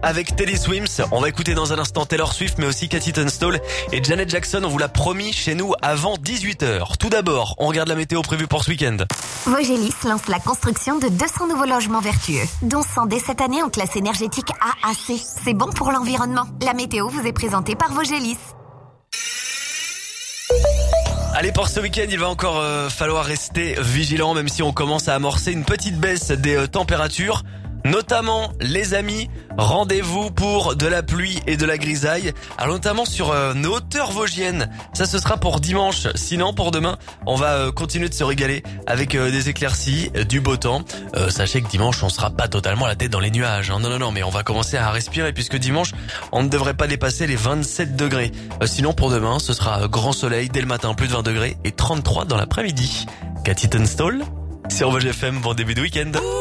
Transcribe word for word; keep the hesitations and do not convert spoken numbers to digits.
avec Teddy Swims. On va écouter dans un instant Taylor Swift, mais aussi Cathy Tunstall et Janet Jackson. On vous l'a promis chez nous avant dix-huit heures. Tout d'abord, on regarde la météo prévue pour ce week-end. Vogelis lance la construction de deux cents nouveaux logements vertueux, dont cent dès cette année en classe énergétique A A C. C'est bon pour l'environnement. La météo vous est présentée par Vogelis. Allez, pour ce week-end, il va encore euh, falloir rester vigilant, même si on commence à amorcer une petite baisse des euh, températures. Notamment, les amis, rendez-vous pour de la pluie et de la grisaille. Alors notamment sur euh, nos hauteurs vosgiennes. Ça, ce sera pour dimanche. Sinon, pour demain, on va euh, continuer de se régaler avec euh, des éclaircies, euh, du beau temps. Euh, sachez que dimanche, on sera pas totalement la tête dans les nuages. Hein. Non, non, non, mais on va commencer à respirer puisque dimanche, on ne devrait pas dépasser les vingt-sept degrés. Euh, sinon, pour demain, ce sera euh, grand soleil dès le matin, plus de vingt degrés et trente-trois dans l'après-midi. Cathy Tunstall sur Vosges F M, bon début de week-end.